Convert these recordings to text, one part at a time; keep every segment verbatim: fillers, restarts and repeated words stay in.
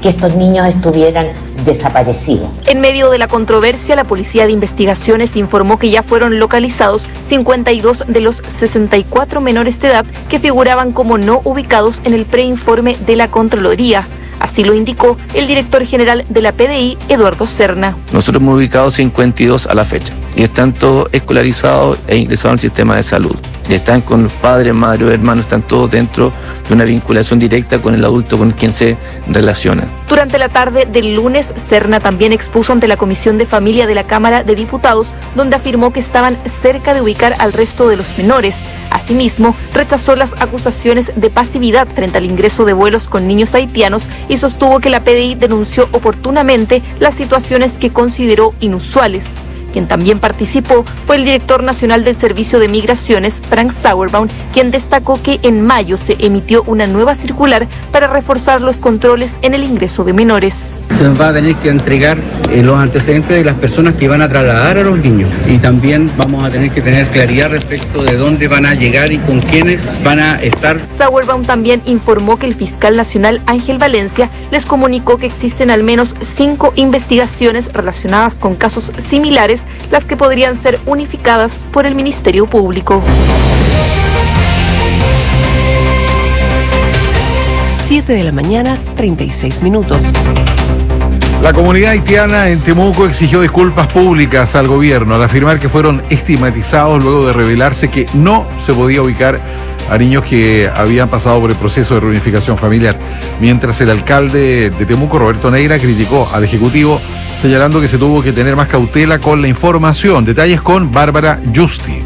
que estos niños estuvieran desaparecidos. En medio de la controversia, la Policía de Investigaciones informó que ya fueron localizados cincuenta y dos de los sesenta y cuatro menores de edad que figuraban como no ubicados en el preinforme de la Contraloría. Así lo indicó el director general de la P D I, Eduardo Serna. Nosotros hemos ubicado cincuenta y dos a la fecha y están todos escolarizados e ingresados al sistema de salud. Y están con los padres, madres, hermanos, están todos dentro de una vinculación directa con el adulto con quien se relacionan. Durante la tarde del lunes, Serna también expuso ante la Comisión de Familia de la Cámara de Diputados, donde afirmó que estaban cerca de ubicar al resto de los menores. Asimismo, rechazó las acusaciones de pasividad frente al ingreso de vuelos con niños haitianos y sostuvo que la P D I denunció oportunamente las situaciones que consideró inusuales. Quien también participó fue el director nacional del Servicio de Migraciones, Frank Sauerbaum, quien destacó que en mayo se emitió una nueva circular para reforzar los controles en el ingreso de menores. Se nos va a tener que entregar eh, los antecedentes de las personas que van a trasladar a los niños y también vamos a tener que tener claridad respecto de dónde van a llegar y con quiénes van a estar. Sauerbaum también informó que el fiscal nacional Ángel Valencia les comunicó que existen al menos cinco investigaciones relacionadas con casos similares, las que podrían ser unificadas por el Ministerio Público. siete de la mañana, treinta y seis minutos. La comunidad haitiana en Temuco exigió disculpas públicas al gobierno al afirmar que fueron estigmatizados luego de revelarse que no se podía ubicar a niños que habían pasado por el proceso de reunificación familiar. Mientras el alcalde de Temuco, Roberto Neira, criticó al Ejecutivo señalando que se tuvo que tener más cautela con la información. Detalles con Bárbara Justi.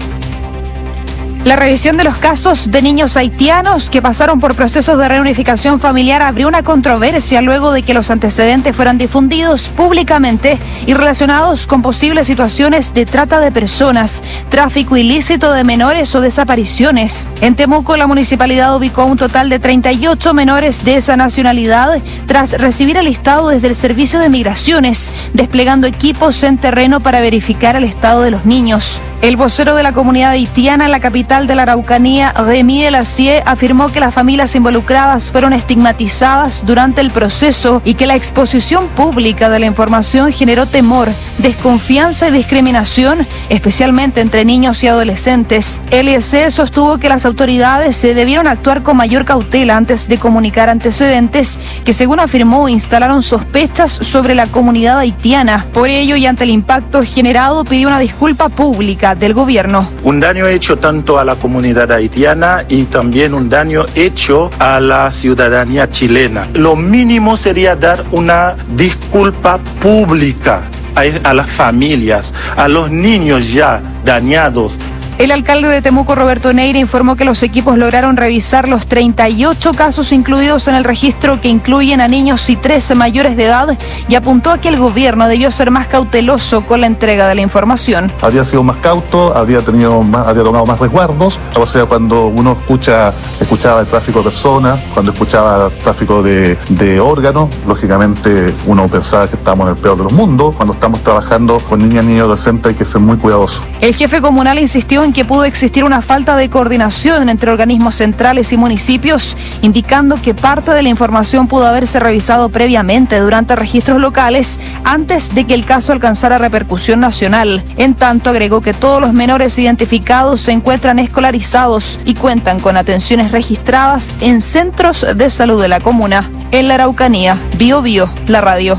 La revisión de los casos de niños haitianos que pasaron por procesos de reunificación familiar abrió una controversia luego de que los antecedentes fueran difundidos públicamente y relacionados con posibles situaciones de trata de personas, tráfico ilícito de menores o desapariciones. En Temuco, la municipalidad ubicó un total de treinta y ocho menores de esa nacionalidad tras recibir el listado desde el Servicio de Migraciones, desplegando equipos en terreno para verificar el estado de los niños. El vocero de la comunidad haitiana en la capital de la Araucanía, Remy Elacie, afirmó que las familias involucradas fueron estigmatizadas durante el proceso y que la exposición pública de la información generó temor, desconfianza y discriminación, especialmente entre niños y adolescentes. Elacie sostuvo que las autoridades se debieron actuar con mayor cautela antes de comunicar antecedentes que, según afirmó, instalaron sospechas sobre la comunidad haitiana. Por ello, y ante el impacto generado, pidió una disculpa pública del gobierno. Un daño hecho tanto a la comunidad haitiana y también un daño hecho a la ciudadanía chilena. Lo mínimo sería dar una disculpa pública a, a las familias, a los niños ya dañados. El alcalde de Temuco, Roberto Neira, informó que los equipos lograron revisar los treinta y ocho casos incluidos en el registro, que incluyen a niños y trece mayores de edad, y apuntó a que el gobierno debió ser más cauteloso con la entrega de la información. Habría sido más cauto, habría tenido más, habría tomado más resguardos. O sea, cuando uno escucha, escuchaba el tráfico de personas, cuando escuchaba tráfico de, de órganos, lógicamente uno pensaba que estábamos en el peor de los mundos. Cuando estamos trabajando con niñas, niños y adolescentes hay que ser muy cuidadosos. El jefe comunal insistió en que pudo existir una falta de coordinación entre organismos centrales y municipios, indicando que parte de la información pudo haberse revisado previamente durante registros locales antes de que el caso alcanzara repercusión nacional. En tanto, agregó que todos los menores identificados se encuentran escolarizados y cuentan con atenciones registradas en centros de salud de la comuna. En la Araucanía, Bio Bio, la radio.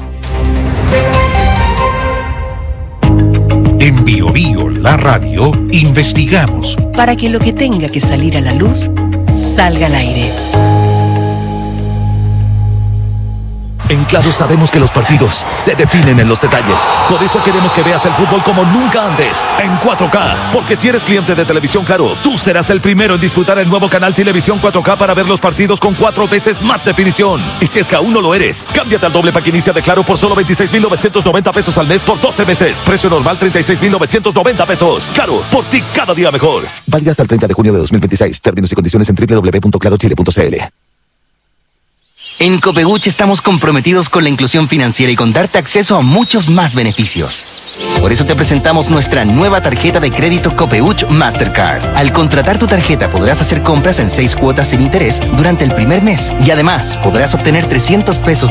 En Bio Bio, la radio, investigamos para que lo que tenga que salir a la luz salga al aire. En Claro sabemos que los partidos se definen en los detalles. Por eso queremos que veas el fútbol como nunca antes, en cuatro K. Porque si eres cliente de Televisión Claro, tú serás el primero en disfrutar el nuevo canal Televisión cuatro K para ver los partidos con cuatro veces más definición. Y si es que aún no lo eres, cámbiate al doble pack inicia de Claro por solo veintiséis mil novecientos noventa pesos al mes por doce meses. Precio normal treinta y seis mil novecientos noventa pesos. Claro, por ti cada día mejor. Válida hasta el treinta de junio de dos mil veintiséis. Términos y condiciones en doble u doble u doble u punto claro chile punto c l. En Copebuch estamos comprometidos con la inclusión financiera y con darte acceso a muchos más beneficios. Por eso te presentamos nuestra nueva tarjeta de crédito Copebuch Mastercard. Al contratar tu tarjeta podrás hacer compras en seis cuotas sin interés durante el primer mes y además podrás obtener trescientos pesos